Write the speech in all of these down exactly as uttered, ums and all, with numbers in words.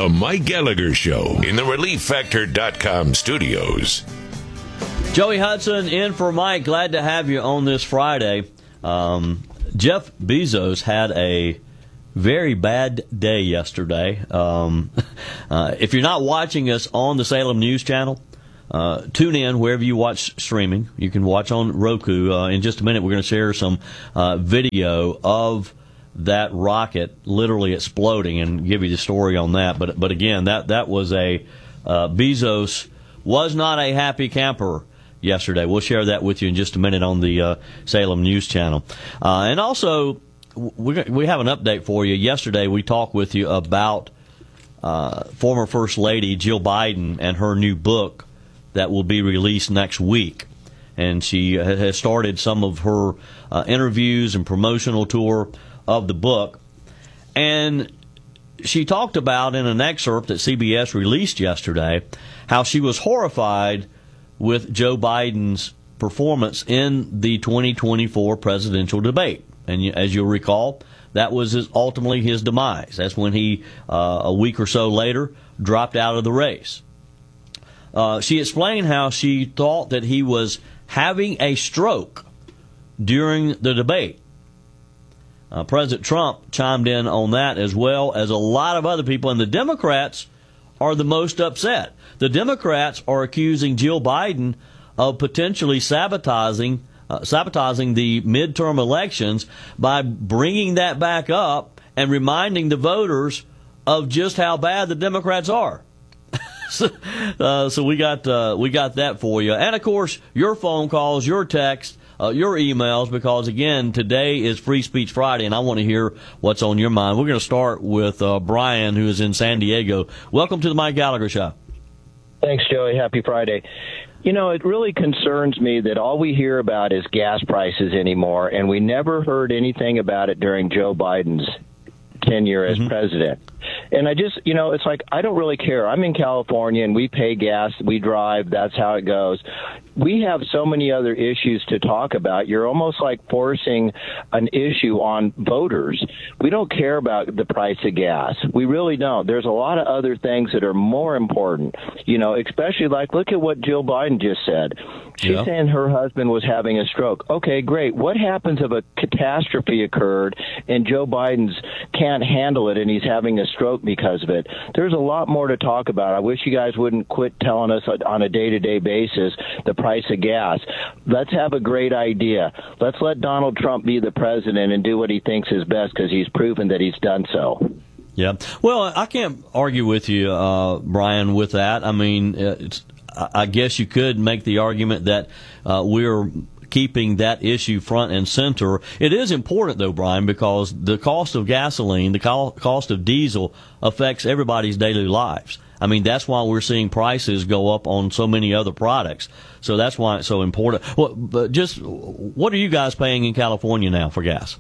The Mike Gallagher Show in the relief factor dot com studios. Joey Hudson in for Mike. Glad to have you on this Friday. Um, Jeff Bezos had a very bad day yesterday. Um, uh, if you're not watching us on the Salem News Channel, uh, tune in wherever you watch streaming. You can watch on Roku. Uh, in just a minute, we're going to share some uh, video of that rocket literally exploding and give you the story on that. But but again, that that was a uh, Bezos was not a happy camper yesterday. We'll share that with you in just a minute on the uh, Salem News Channel. Uh, and also, we we have an update for you. Yesterday, we talked with you about uh, former First Lady Jill Biden and her new book that will be released next week. And she has started some of her uh, interviews and promotional tour of the book, and she talked about in an excerpt that C B S released yesterday how she was horrified with Joe Biden's performance in the twenty twenty-four presidential debate. And as you'll recall, that was his, ultimately his demise. That's when he, uh, a week or so later, dropped out of the race. Uh, she explained how she thought that he was having a stroke during the debate. Uh, President Trump chimed in on that, as well as a lot of other people, and the Democrats are the most upset. The Democrats are accusing Jill Biden of potentially sabotaging uh, sabotaging the midterm elections by bringing that back up and reminding the voters of just how bad the Democrats are. so, uh, so we got uh, we got that for you, and of course your phone calls, your texts. Uh, your emails, because, again, today is Free Speech Friday, and I want to hear what's on your mind. We're going to start with uh, Brian, who is in San Diego. Welcome to the Mike Gallagher Show. Thanks, Joey. Happy Friday. You know, it really concerns me that all we hear about is gas prices anymore, and we never heard anything about it during Joe Biden's tenure as mm-hmm. president. And I just, you know, it's like, I don't really care. I'm in California, and we pay gas, we drive, that's how it goes. We have so many other issues to talk about. You're almost like forcing an issue on voters. We don't care about the price of gas. We really don't. There's a lot of other things that are more important, you know, especially like, look at what Jill Biden just said. She's yeah. saying her husband was having a stroke. Okay, great. What happens if a catastrophe occurred and Joe Biden's can't handle it and he's having a stroke because of it? There's a lot more to talk about. I wish you guys wouldn't quit telling us on a day-to-day basis the price of gas. Let's have a great idea. Let's let Donald Trump be the president and do what he thinks is best, because he's proven that he's done so. Yeah. Well, I can't argue with you, uh, Brian, with that. I mean, it's, I guess you could make the argument that uh, we're keeping that issue front and center. It is important, though, Brian, because the cost of gasoline, the cost of diesel affects everybody's daily lives. I mean, that's why we're seeing prices go up on so many other products. So that's why it's so important. Well, but just what are you guys paying in California now for gas?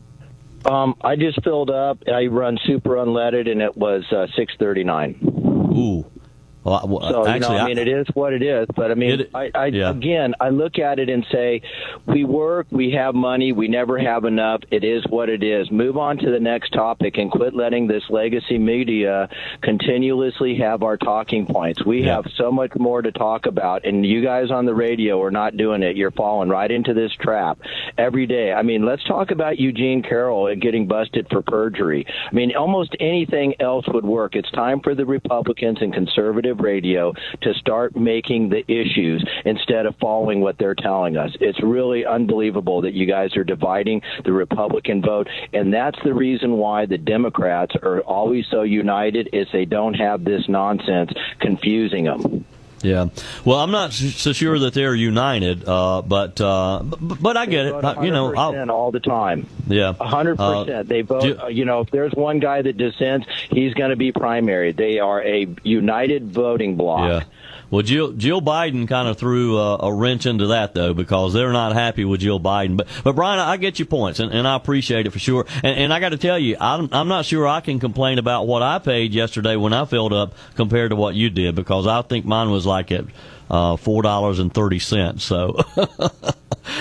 Um, I just filled up. I run super unleaded, and it was uh, six thirty-nine. Ooh. Well, well, so, actually, you know, I mean, it is what it is. But, I mean, it, I, I yeah. again, I look at it and say, we work, we have money, we never have enough. It is what it is. Move on to the next topic and quit letting this legacy media continuously have our talking points. We yeah. have so much more to talk about, and you guys on the radio are not doing it. You're falling right into this trap every day. I mean, let's talk about Eugene Carroll and getting busted for perjury. I mean, almost anything else would work. It's time for the Republicans and conservative radio to start making the issues instead of following what they're telling us. It's really unbelievable that you guys are dividing the Republican vote, and that's the reason why the Democrats are always so united, is they don't have this nonsense confusing them. Yeah. Well, I'm not so sure that they're united, uh, but, uh, but but I get it. You know, I'll, all the time. Yeah. A hundred percent. They vote. Do, you know, if there's one guy that dissents, he's going to be primary. They are a united voting bloc. Yeah. Well, Jill, Jill Biden kind of threw a, a wrench into that, though, because they're not happy with Jill Biden. But, but Brian, I get your points, and, and I appreciate it for sure. And, and I got to tell you, I'm, I'm not sure I can complain about what I paid yesterday when I filled up compared to what you did, because I think mine was like at uh, four dollars and thirty cents. So,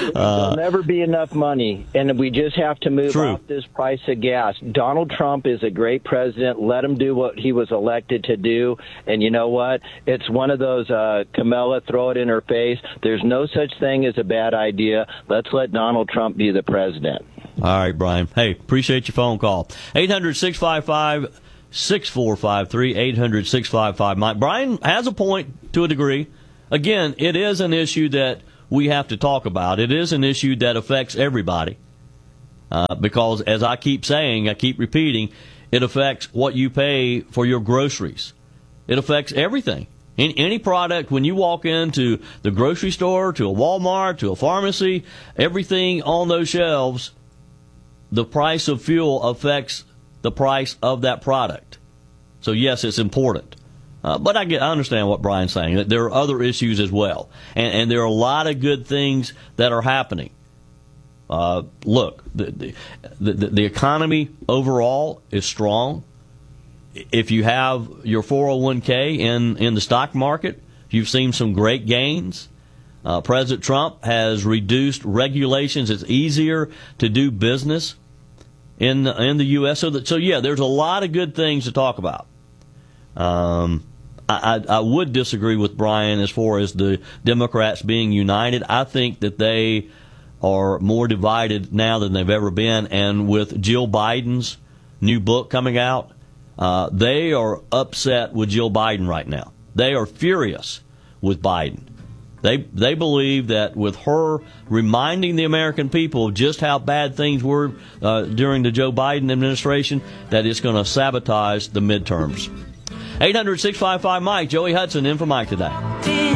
There'll never be enough money, and we just have to move True. off this price of gas. Donald Trump is a great president. Let him do what he was elected to do. And you know what? It's one of those, uh, Camilla, throw it in her face. There's no such thing as a bad idea. Let's let Donald Trump be the president. All right, Brian. Hey, appreciate your phone call. eight hundred, six five five, six four five three, eight hundred, six five five, Mike. Brian has a point to a degree. Again, it is an issue that we have to talk about. It is an issue that affects everybody. Uh, because, as I keep saying, I keep repeating, it affects what you pay for your groceries. It affects everything. In any product, when you walk into the grocery store, to a Walmart, to a pharmacy, everything on those shelves, the price of fuel affects the price of that product. So, yes, it's important. Uh, but I get, I understand what Brian's saying, that there are other issues as well. And, and there are a lot of good things that are happening. Uh, look, the, the, the, the economy overall is strong. If you have your four oh one k in, in the stock market, you've seen some great gains. Uh, President Trump has reduced regulations. It's easier to do business in in the U S So, that, so yeah, there's a lot of good things to talk about. Um, I, I, I would disagree with Brian as far as the Democrats being united. I think that they are more divided now than they've ever been. And with Jill Biden's new book coming out, uh, they are upset with Jill Biden right now. They are furious with Biden. They they believe that with her reminding the American people of just how bad things were uh, during the Joe Biden administration, that it's going to sabotage the midterms. eight hundred, six five five, Mike. Joey Hudson in for Mike today.